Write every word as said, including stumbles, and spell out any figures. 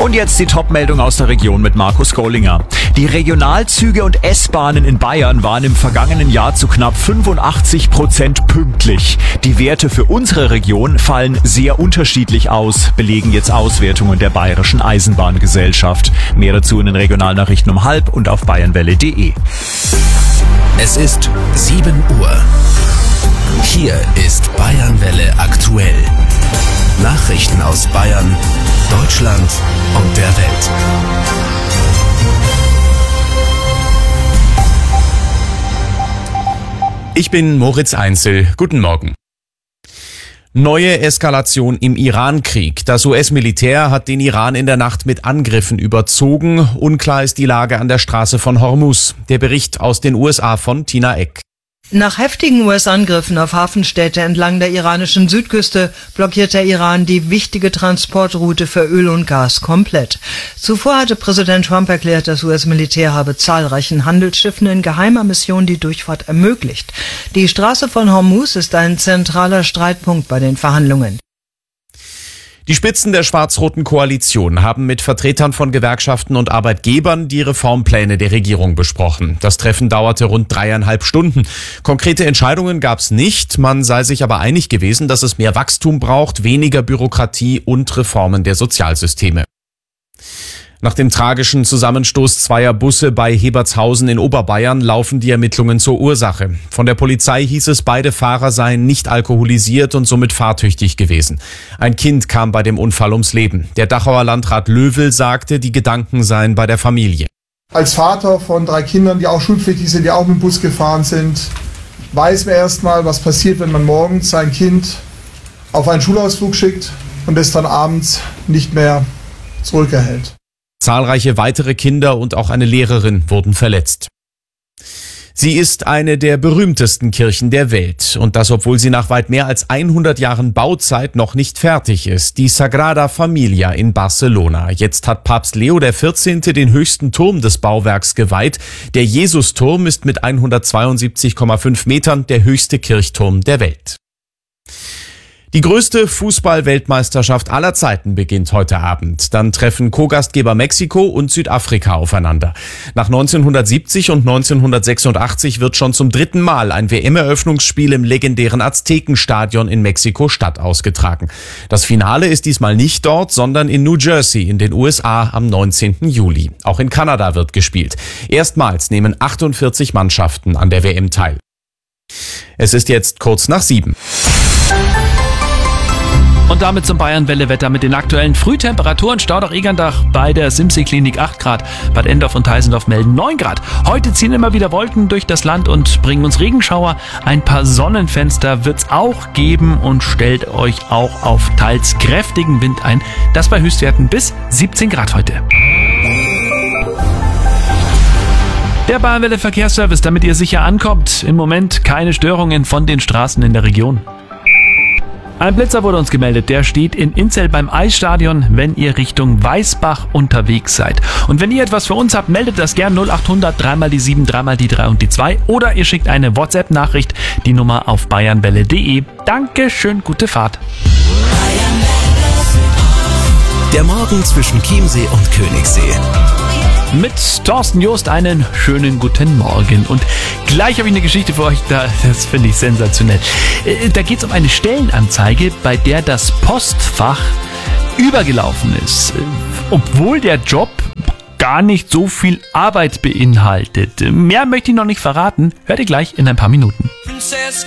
Und jetzt die Top-Meldung aus der Region mit Markus Gollinger. Die Regionalzüge und S-Bahnen in Bayern waren im vergangenen Jahr zu knapp fünfundachtzig Prozent pünktlich. Die Werte für unsere Region fallen sehr unterschiedlich aus, belegen jetzt Auswertungen der Bayerischen Eisenbahngesellschaft. Mehr dazu in den Regionalnachrichten um halb und auf bayernwelle punkt de. Es ist sieben Uhr. Hier ist Bayernwelle aktuell. Nachrichten aus Bayern, Deutschland und der Welt. Ich bin Moritz Einzel. Guten Morgen. Neue Eskalation im Iran-Krieg. Das U S-Militär hat den Iran in der Nacht mit Angriffen überzogen. Unklar ist die Lage an der Straße von Hormuz. Der Bericht aus den U S A von Tina Eck. Nach heftigen U S-Angriffen auf Hafenstädte entlang der iranischen Südküste blockiert der Iran die wichtige Transportroute für Öl und Gas komplett. Zuvor hatte Präsident Trump erklärt, das U S-Militär habe zahlreichen Handelsschiffen in geheimer Mission die Durchfahrt ermöglicht. Die Straße von Hormuz ist ein zentraler Streitpunkt bei den Verhandlungen. Die Spitzen der schwarz-roten Koalition haben mit Vertretern von Gewerkschaften und Arbeitgebern die Reformpläne der Regierung besprochen. Das Treffen dauerte rund dreieinhalb Stunden. Konkrete Entscheidungen gab es nicht. Man sei sich aber einig gewesen, dass es mehr Wachstum braucht, weniger Bürokratie und Reformen der Sozialsysteme. Nach dem tragischen Zusammenstoß zweier Busse bei Hebertshausen in Oberbayern laufen die Ermittlungen zur Ursache. Von der Polizei hieß es, beide Fahrer seien nicht alkoholisiert und somit fahrtüchtig gewesen. Ein Kind kam bei dem Unfall ums Leben. Der Dachauer Landrat Löwel sagte, die Gedanken seien bei der Familie. Als Vater von drei Kindern, die auch schulpflichtig sind, die auch mit dem Bus gefahren sind, weiß man erstmal, was passiert, wenn man morgens sein Kind auf einen Schulausflug schickt und es dann abends nicht mehr zurückerhält. Zahlreiche weitere Kinder und auch eine Lehrerin wurden verletzt. Sie ist eine der berühmtesten Kirchen der Welt. Und das, obwohl sie nach weit mehr als hundert Jahren Bauzeit noch nicht fertig ist. Die Sagrada Familia in Barcelona. Jetzt hat Papst Leo der vierzehnte den höchsten Turm des Bauwerks geweiht. Der Jesusturm ist mit hundertzweiundsiebzig Komma fünf Metern der höchste Kirchturm der Welt. Die größte Fußball-Weltmeisterschaft aller Zeiten beginnt heute Abend. Dann treffen Co-Gastgeber Mexiko und Südafrika aufeinander. Nach neunzehnhundertsiebzig und neunzehnhundertsechsundachtzig wird schon zum dritten Mal ein W M-Eröffnungsspiel im legendären Aztekenstadion in Mexiko-Stadt ausgetragen. Das Finale ist diesmal nicht dort, sondern in New Jersey in den U S A am neunzehnten Juli. Auch in Kanada wird gespielt. Erstmals nehmen achtundvierzig Mannschaften an der W M teil. Es ist jetzt kurz nach sieben. Und damit zum Bayernwelle-Wetter mit den aktuellen Frühtemperaturen. Staudach-Egerndach bei der Simsee-Klinik acht Grad, Bad Endorf und Teisendorf melden neun Grad. Heute ziehen immer wieder Wolken durch das Land und bringen uns Regenschauer. Ein paar Sonnenfenster wird's auch geben und stellt euch auch auf teils kräftigen Wind ein. Das bei Höchstwerten bis siebzehn Grad heute. Der Bayernwelle-Verkehrsservice, damit ihr sicher ankommt. Im Moment keine Störungen von den Straßen in der Region. Ein Blitzer wurde uns gemeldet, der steht in Inzell beim Eisstadion, wenn ihr Richtung Weißbach unterwegs seid. Und wenn ihr etwas für uns habt, meldet das gern null acht hundert drei mal die sieben, drei mal die drei und die zwei oder ihr schickt eine WhatsApp-Nachricht, die Nummer auf bayernwelle punkt de. Dankeschön, gute Fahrt. Der Morgen zwischen Chiemsee und Königssee. Mit Thorsten Joost einen schönen guten Morgen. Und gleich habe ich eine Geschichte für euch, da, das finde ich sensationell. Da geht es um eine Stellenanzeige, bei der das Postfach übergelaufen ist. Obwohl der Job gar nicht so viel Arbeit beinhaltet. Mehr möchte ich noch nicht verraten. Hört ihr gleich in ein paar Minuten.